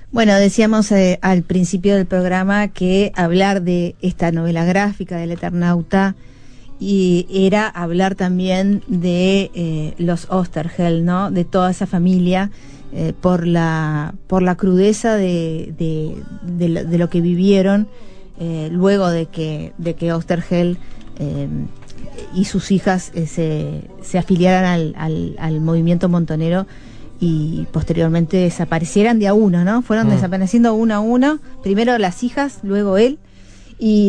Bueno, decíamos al principio del programa que hablar de esta novela gráfica del Eternauta era hablar también de los Oesterheld, ¿no? De toda esa familia, por la crudeza de lo que vivieron luego de que Oesterheld y sus hijas se afiliaran al movimiento montonero y posteriormente desaparecieran de a uno, ¿no? Fueron desapareciendo uno a uno, primero las hijas, luego él, y